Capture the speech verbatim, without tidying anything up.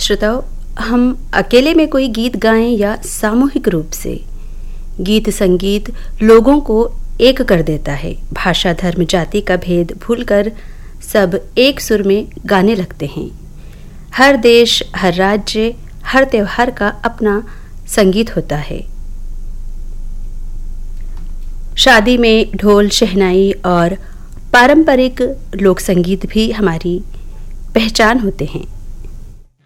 श्रोताओ, हम अकेले में कोई गीत गाएं या सामूहिक रूप से, गीत संगीत लोगों को एक कर देता है। भाषा, धर्म, जाति का भेद भूलकर सब एक सुर में गाने लगते हैं। हर देश, हर राज्य, हर त्योहार का अपना संगीत होता है। शादी में ढोल, शहनाई और पारंपरिक लोक संगीत भी हमारी पहचान होते हैं।